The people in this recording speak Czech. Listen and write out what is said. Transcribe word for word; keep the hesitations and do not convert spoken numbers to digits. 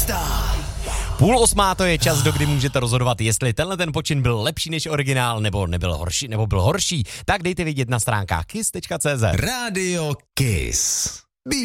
Půl osmá, to je čas, do kdy můžete rozhodovat, jestli tenhle ten počin byl lepší než originál, nebo nebyl horší, nebo byl horší. Tak dejte vědět na stránkách kiss tečka cé zet. Rádio Kiss.